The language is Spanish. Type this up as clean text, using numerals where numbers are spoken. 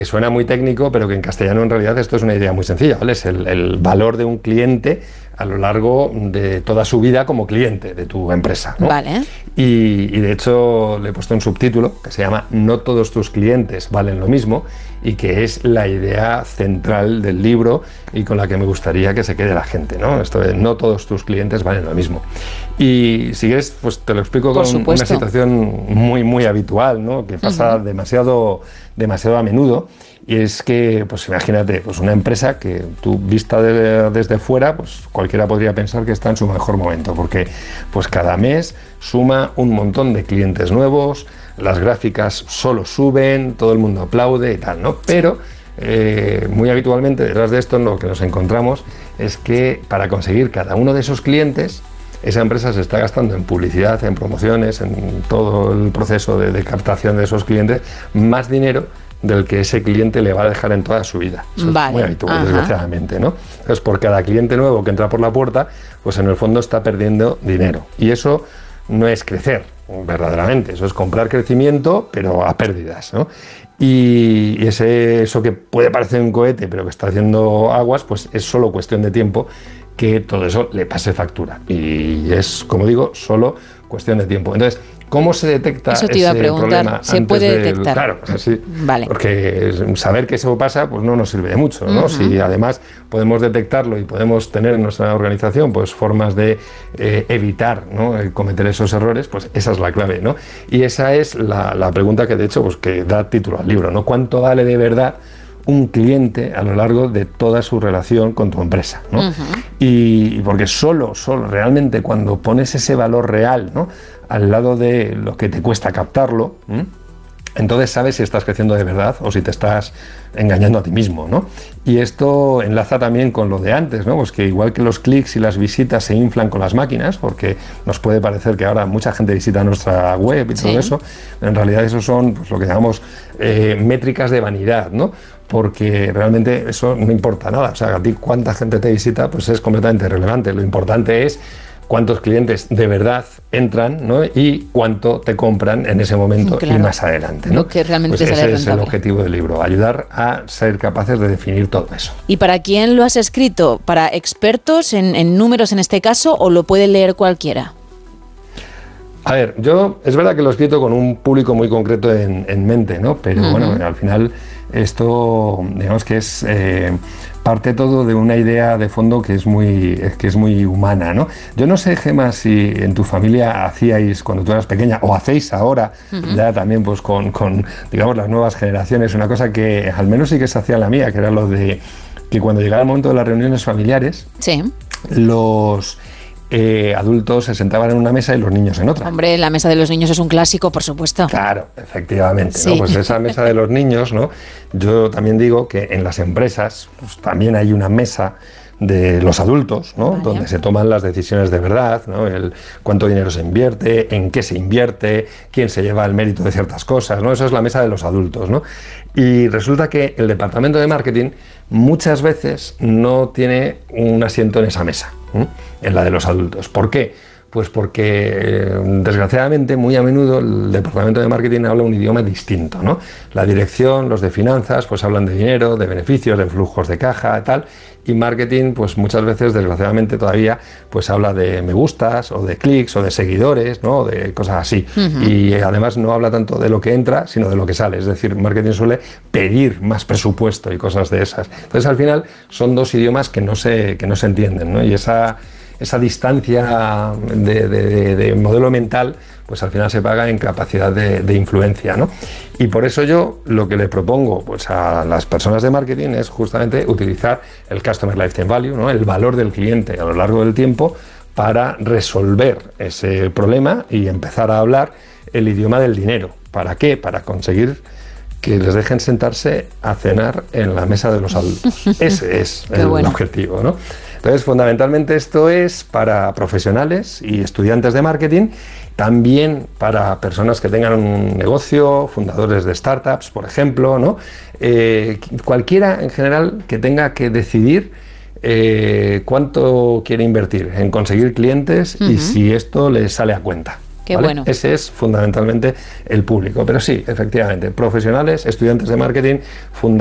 suena muy técnico, pero que en castellano en realidad esto es una idea muy sencilla, ¿vale? Es el valor de un cliente a lo largo de toda su vida como cliente de tu empresa, ¿no? Vale. Y de hecho le he puesto un subtítulo que se llama No todos tus clientes valen lo mismo, y que es la idea central del libro y con la que me gustaría que se quede la gente, ¿no? Esto de no todos tus clientes valen lo mismo. Y si quieres, pues te lo explico con una situación muy habitual, ¿no? Que pasa demasiado a menudo. Y es que, pues imagínate, pues una empresa que tú vista desde fuera, pues cualquiera podría pensar que está en su mejor momento, porque pues cada mes suma un montón de clientes nuevos, las gráficas solo suben, todo el mundo aplaude y tal, ¿no? Pero muy habitualmente detrás de esto lo que nos encontramos es que para conseguir cada uno de esos clientes, esa empresa se está gastando en publicidad, en promociones, en todo el proceso de captación de esos clientes, más dinero del que ese cliente le va a dejar en toda su vida. Eso es muy habitual, desgraciadamente, ¿no? Entonces, por cada cliente nuevo que entra por la puerta, pues en el fondo está perdiendo dinero. Y eso no es crecer, verdaderamente. Eso es comprar crecimiento, pero a pérdidas, ¿no? Y eso que puede parecer un cohete, pero que está haciendo aguas, pues es solo cuestión de tiempo que todo eso le pase factura. Y es, como digo, solo cuestión de tiempo. Entonces, ¿cómo se detecta ese problema? ¿Se puede detectar? Claro, sí, vale. Porque saber que eso pasa pues no nos sirve de mucho, ¿no? Si además podemos detectarlo y podemos tener en nuestra organización pues formas de evitar, ¿no?, cometer esos errores, pues esa es la clave, ¿no? Y esa es la pregunta que de hecho pues que da título al libro, ¿no? ¿Cuánto vale de verdad un cliente a lo largo de toda su relación con tu empresa, ¿no? Y porque solo realmente cuando pones ese valor real, ¿no?, al lado de lo que te cuesta captarlo, entonces sabes si estás creciendo de verdad o si te estás engañando a ti mismo, ¿no? Y esto enlaza también con lo de antes, ¿no? Pues que igual que los clics y las visitas se inflan con las máquinas, porque nos puede parecer que ahora mucha gente visita nuestra web y todo eso, en realidad eso son pues lo que llamamos métricas de vanidad, ¿no? Porque realmente eso no importa nada. O sea, a ti cuánta gente te visita, pues es completamente irrelevante. Lo importante es cuántos clientes de verdad entran, ¿no?, y cuánto te compran en ese momento y más adelante, ¿no? Lo que realmente pues sale ese rentable. Es el objetivo del libro, ayudar a ser capaces de definir todo eso. ¿Y para quién lo has escrito? ¿Para expertos en números en este caso o lo puede leer cualquiera? A ver, yo es verdad que lo he escrito con un público muy concreto en mente, ¿no? Pero bueno, al final esto, digamos que es parte todo de una idea de fondo que es muy humana, ¿no? Yo no sé, Gemma, si en tu familia hacíais cuando tú eras pequeña o hacéis ahora, ya también pues con digamos las nuevas generaciones, una cosa que al menos sí que se hacía en la mía, que era lo de que cuando llegaba el momento de las reuniones familiares, los adultos se sentaban en una mesa y los niños en otra. Hombre, la mesa de los niños es un clásico, por supuesto. Claro, efectivamente, ¿no? Pues esa mesa de los niños, ¿no? Yo también digo que en las empresas pues, también hay una mesa de los adultos, ¿no? Donde se toman las decisiones de verdad, ¿no? El cuánto dinero se invierte, en qué se invierte, quién se lleva el mérito de ciertas cosas, ¿no? Eso es la mesa de los adultos, ¿no? Y resulta que el departamento de marketing muchas veces no tiene un asiento en esa mesa, en la de los adultos. ¿Por qué? Pues porque, desgraciadamente, muy a menudo el departamento de marketing habla un idioma distinto, ¿no? La dirección, los de finanzas, pues hablan de dinero, de beneficios, de flujos de caja, tal, y marketing, pues muchas veces, desgraciadamente, todavía, pues habla de me gustas, o de clics, o de seguidores, ¿no? O de cosas así. Y además no habla tanto de lo que entra, sino de lo que sale. Es decir, marketing suele pedir más presupuesto y cosas de esas. Entonces, al final, son dos idiomas que no se entienden, ¿no? Y esa distancia de modelo mental, pues al final se paga en capacidad de influencia, ¿no? Y por eso yo lo que le propongo pues a las personas de marketing es justamente utilizar el Customer Lifetime Value, ¿no?, el valor del cliente a lo largo del tiempo, para resolver ese problema y empezar a hablar el idioma del dinero. ¿Para qué? Para conseguir que les dejen sentarse a cenar en la mesa de los adultos. Ese es el objetivo, ¿no? Entonces, fundamentalmente esto es para profesionales y estudiantes de marketing, también para personas que tengan un negocio, fundadores de startups, por ejemplo, ¿no? Cualquiera en general que tenga que decidir cuánto quiere invertir en conseguir clientes y si esto le sale a cuenta. Qué ¿vale? bueno. Ese es fundamentalmente el público. Pero sí, efectivamente, profesionales, estudiantes de marketing,